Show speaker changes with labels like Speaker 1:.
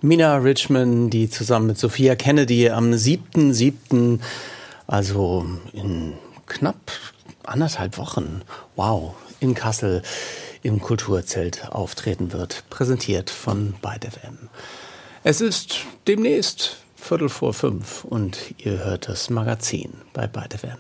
Speaker 1: Mina Richmond, die zusammen mit Sophia Kennedy am 7.7., also in knapp 1,5 Wochen, wow, in Kassel im Kulturzelt auftreten wird, präsentiert von Byte FM. Es ist demnächst 4:45 und ihr hört das Magazin bei Byte FM.